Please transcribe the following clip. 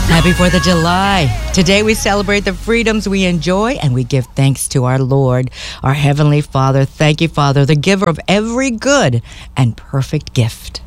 Happy 4th of July. Today we celebrate the freedoms we enjoy and we give thanks to our Lord, our Heavenly Father. Thank you, Father, the giver of every good and perfect gift.